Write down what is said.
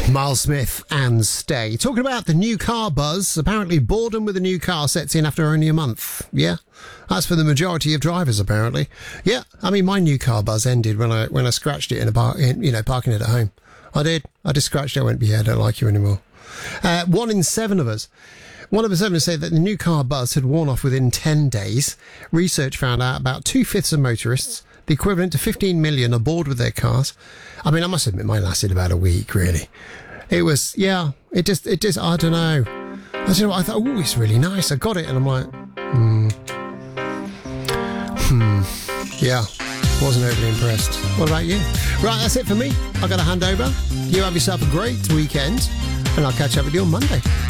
Miles Smith and Stay. Talking about the new car buzz. Apparently boredom with a new car sets in after only a month. Yeah, that's for the majority of drivers, apparently. Yeah, I mean, my new car buzz ended when I scratched it parking it at home. I did. I just scratched it. I went, yeah, I don't like you anymore. 1 in 7 of us. 1 of 7 said that the new car buzz had worn off within 10 days. Research found out about 2/5 of motorists, the equivalent to 15 million, are bored with their cars. I mean, I must admit, mine lasted about a week, really. It was, yeah, it just, I don't know. I thought, oh, it's really nice. I got it. And I'm like, yeah, wasn't overly impressed. What about you? Right, that's it for me. I've got to hand over. You have yourself a great weekend, and I'll catch up with you on Monday.